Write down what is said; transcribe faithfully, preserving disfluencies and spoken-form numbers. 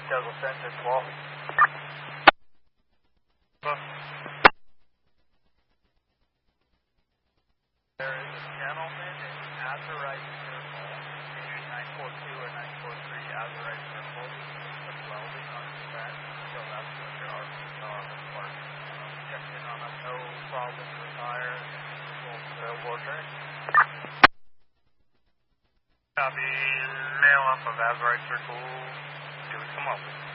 Douglas Center, twelve. There is a gentleman in Azurite Circle, maybe nine four two or nine four three Azurite Circle, doing some welding on his vent, so that's what your R P are for. Checked in on us, no problems with tire, the water. Copy, mail off of Azurite Circle, do we come up?